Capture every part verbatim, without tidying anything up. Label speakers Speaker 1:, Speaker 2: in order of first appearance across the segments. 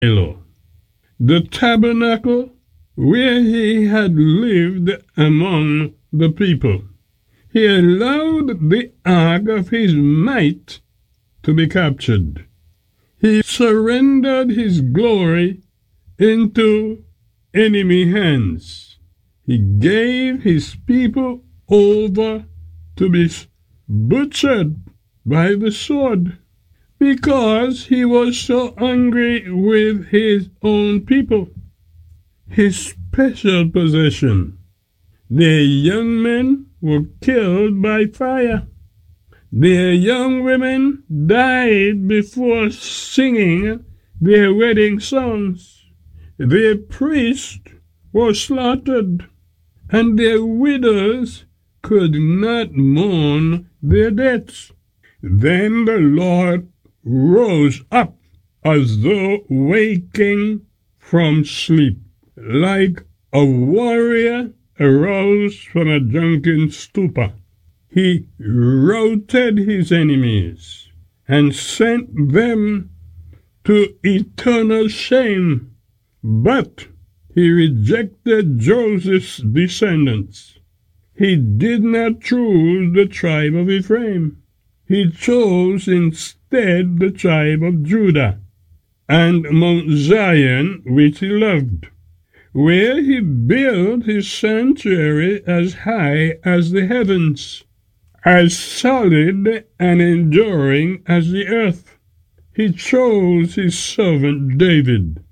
Speaker 1: Shiloh, the tabernacle where he had lived among the people. He allowed the ark of his might to be captured. He surrendered his glory into enemy hands. He gave his people over to be butchered by the sword because he was so angry with his own people. His special possession. Their young men were killed by fire. Their young women died before singing their wedding songs. Their priests were slaughtered, and their widows could not mourn their deaths. Then the Lord rose up as though waking from sleep, like a warrior aroused from a drunken stupor. He routed his enemies and sent them to eternal shame. But he rejected Joseph's descendants. He did not choose the tribe of Ephraim. He chose instead the tribe of Judah and Mount Zion, which he loved, where he built his sanctuary as high as the heavens, as solid and enduring as the earth. He chose his servant David,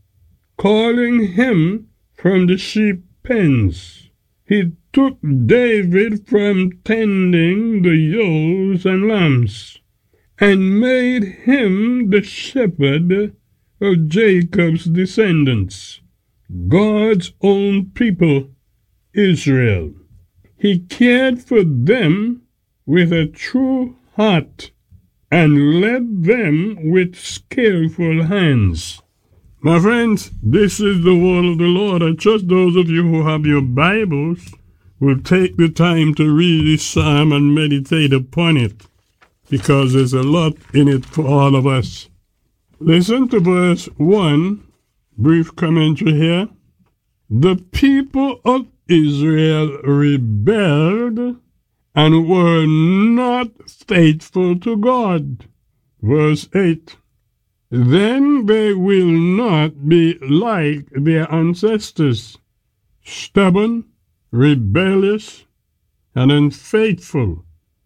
Speaker 1: calling him from the sheep pens. He took David from tending the ewes and lambs, and made him the shepherd of Jacob's descendants, God's own people, Israel. He cared for them with a true heart and led them with skillful hands. My friends, this is the word of the Lord. I trust those of you who have your Bibles will take the time to read this psalm and meditate upon it, because there's a lot in it for all of us. Listen to verse one, brief commentary here. The people of Israel rebelled and were not faithful to God. Verse eight. Then they will not be like their ancestors, stubborn, rebellious, and unfaithful,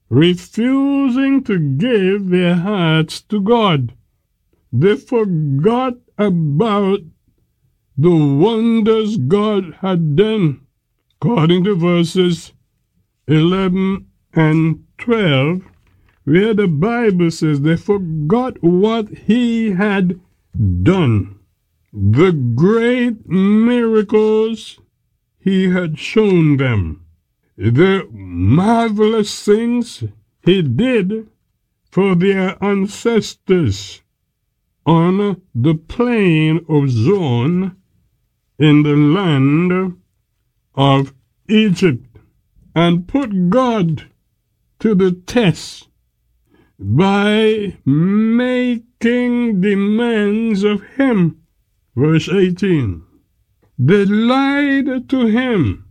Speaker 1: refusing to give their hearts to God. They forgot about the wonders God had done, according to verses eleven and twelve, where the Bible says they forgot what he had done, the great miracles he had shown them, the marvelous things he did for their ancestors on the plain of Zoan in the land of Egypt, and put God to the test by making demands of him. Verse eighteen. They lied to him,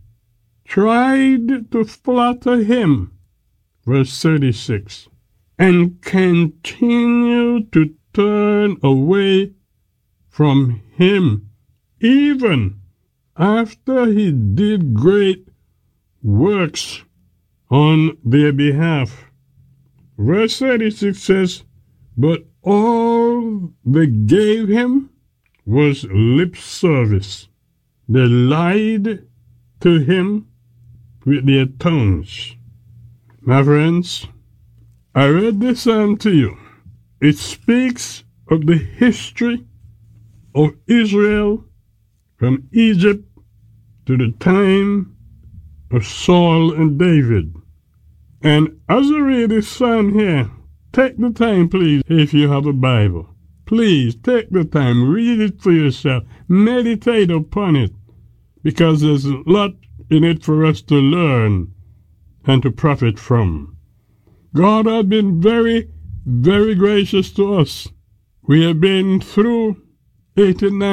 Speaker 1: tried to flatter him. Verse thirty-six. And continued to turn away from him, even after he did great works on their behalf. Verse thirty-six says, but all they gave him was lip service. They lied to him with their tongues. My friends, I read this psalm to you. It speaks of the history of Israel from Egypt to the time of Saul and David. And as I read this psalm here, take the time, please, if you have a Bible. Please take the time, read it for yourself, meditate upon it, because there's a lot in it for us to learn and to profit from. God has been very, very gracious to us. We have been through eighty-nine